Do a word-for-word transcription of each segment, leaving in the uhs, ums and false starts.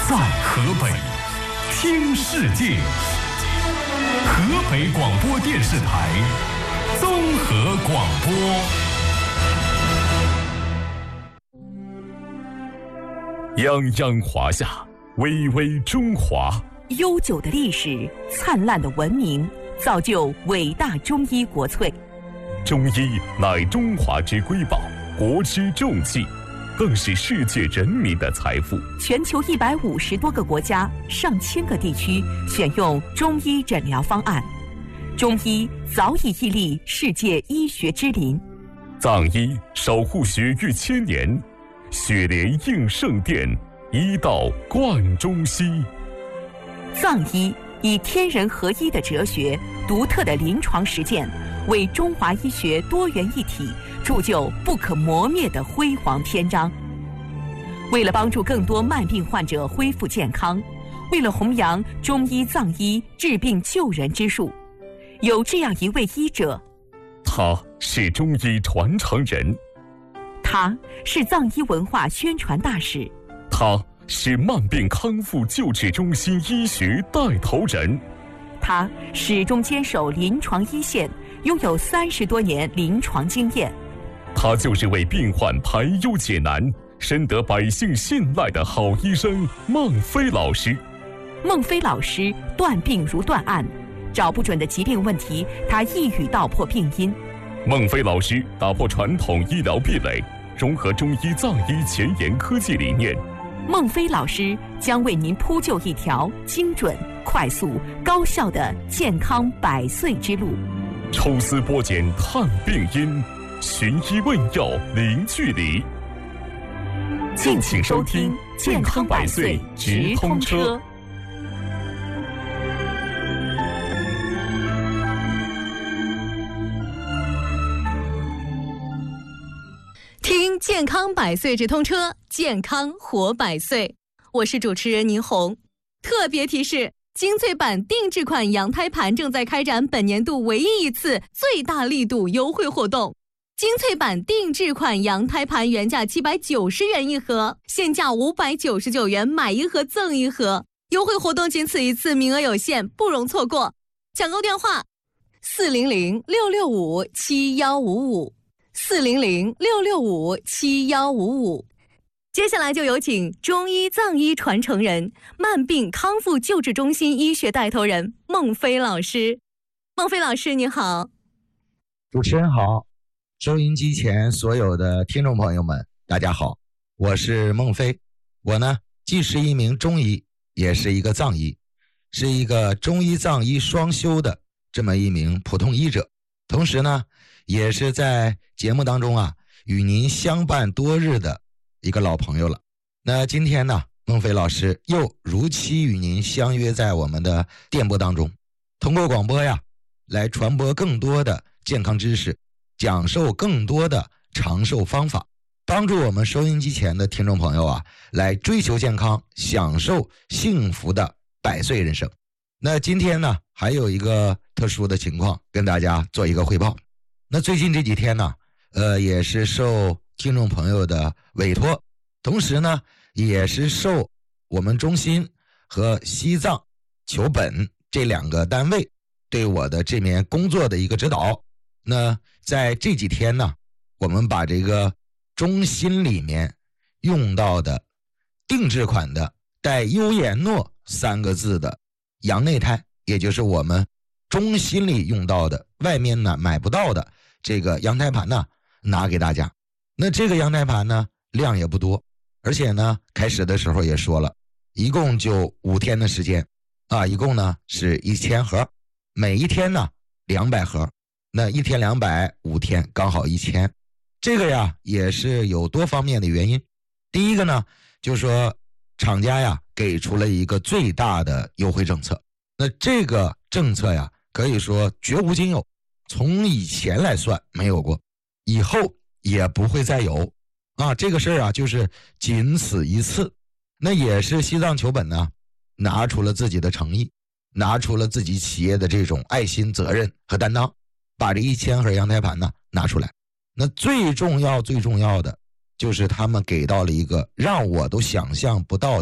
在河北听世界。河北广播电视台综合广播。泱泱华夏，巍巍中华。 悠久的历史，灿烂的文明，造就伟大中医国粹。 中医乃中华之瑰宝，国之重器，更是世界人民的财富。 全球一百五十多个国家、上千个地区选用中医诊疗方案，中医早已屹立世界医学之林。 藏医守护血域千年，血莲应圣殿，医道贯中西。 藏医以天人合一的哲学、独特的临床实践，为中华医学多元一体铸就不可磨灭的辉煌篇章。为了帮助更多慢病患者恢复健康，为了弘扬中医藏医治病救人之术，有这样一位医者， 他是中医传承人， 他是藏医文化宣传大使， 他是慢病康复救治中心医学带头人， 他始终坚守临床一线，拥有三十多年临床经验。 他就是为病患排忧解难、深得百姓信赖的好医生孟非老师。 孟非老师断病如断案，找不准的疾病问题，他一语道破病因。 孟非老师打破传统医疗壁垒，融合中医藏医前沿科技理念。 孟非老师将为您铺就一条精准、快速、高效的健康百岁之路。 抽丝剥茧探病因，寻医问药零距离。 敬请收听《健康百岁直通车》。 听健康百岁直通车，健康活百岁。我是主持人倪虹。特别提示：精粹版定制款羊胎盘正在开展本年度唯一一次最大力度优惠活动。精粹版定制款羊胎盘原价七百九十元一盒，现价五百九十九元，买一盒赠一盒。优惠活动仅此一次，名额有限，不容错过。抢购电话：四零零六六五七幺五五。四零零六六五七幺五五。接下来就有请中医藏医传承人、慢病康复救治中心医学带头人孟非老师。孟非老师，你好。 主持人好，收音机前所有的听众朋友们，大家好，我是孟非。我呢，既是一名中医，也是一个藏医，是一个中医藏医双修的这么一名普通医者，同时呢，也是在节目当中啊，与您相伴多日的一个老朋友了。那今天呢，孟非老师又如期与您相约在我们的电波当中，通过广播呀，来传播更多的健康知识，讲授更多的长寿方法，帮助我们收音机前的听众朋友啊，来追求健康，享受幸福的百岁人生。那今天呢，还有一个特殊的情况跟大家做一个汇报。那最近这几天呢，呃，也是受听众朋友的委托，同时呢，也是受我们中心和西藏求本这两个单位对我的这面工作的一个指导。那在这几天呢，我们把这个中心里面用到的定制款的带优颜诺三个字的羊内胎，也就是我们中心里用到的外面呢买不到的这个羊胎盘呢，拿给大家。那这个羊胎盘呢，量也不多，而且呢，开始的时候也说了，一共就五天的时间啊，一共呢是一千盒，每一天呢两百盒，那一天两百，五天刚好一千。这个呀也是有多方面的原因。第一个呢，就是说厂家呀给出了一个最大的优惠政策，那这个政策呀可以说绝无仅有，从以前来算没有过，以后也不会再有啊。这个事儿啊就是仅此一次。那也是西藏求本呢拿出了自己的诚意，拿出了自己企业的这种爱心、责任和担当，把这一千盒羊胎盘呢拿出来。那最重要最重要的就是他们给到了一个让我都想象不到的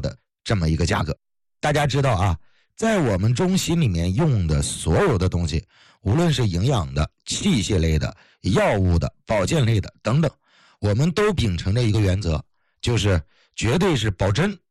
这么一个价格。大家知道啊，在我们中西里面用的所有的东西，无论是营养的、器械类的、药物的、保健类的等等，我们都秉承着一个原则，就是绝对是保真